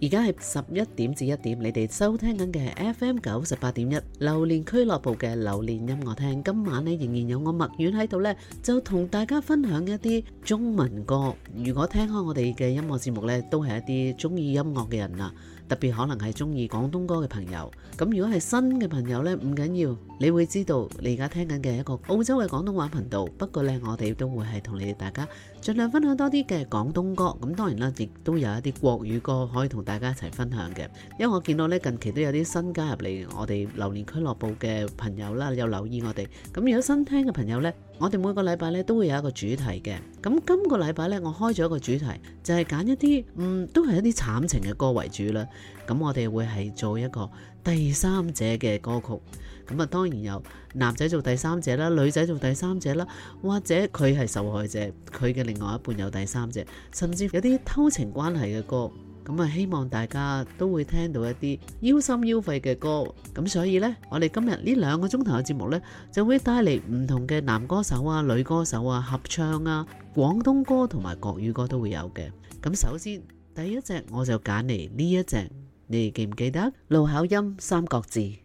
而家係11點至1點，你哋收聽緊嘅係 FM 98.1榴蓮俱樂部嘅榴蓮音樂廳。今晚呢，仍然有我麥苑喺度呢，就同大家分享一啲中文歌。如果聽開我哋嘅音樂節目呢，都係一啲中意音樂嘅人啊，特別可能係中意廣東歌嘅朋友。咁如果係新嘅朋友呢，唔緊要，你會知道你而家聽緊嘅一個澳洲嘅廣東話頻道。不過呢，我哋都會係同你哋大家盡量分享多啲嘅廣東歌。咁當然啦，亦都有一啲國語歌可以同大家一齊分享嘅。因為我見到呢，近期都有啲新加入嚟我哋榴蓮俱樂部嘅朋友啦，有留意我哋。咁如果新聽嘅朋友呢，我哋每個禮拜呢都會有一個主題嘅。咁今個禮拜呢，我開咗一個主題，就係揀一啲都係一啲慘情嘅歌為主啦。咁我哋會係做一個第三者嘅歌曲。咁啊，當然有男仔做第三者啦，女仔做第三者啦，或者佢係受害者，佢嘅另外一半有第三者，甚至有啲偷情關係嘅歌。咁啊，希望大家都會聽到一啲腰心腰肺嘅歌。咁所以呢，我哋今日呢2個鐘頭嘅節目呢，就會帶嚟唔同嘅男歌手啊、女歌手啊、合唱啊、廣東歌同埋國語歌都會有嘅。咁首先第一隻我就揀嚟呢一隻，你哋記唔記得？盧巧音《三國志》。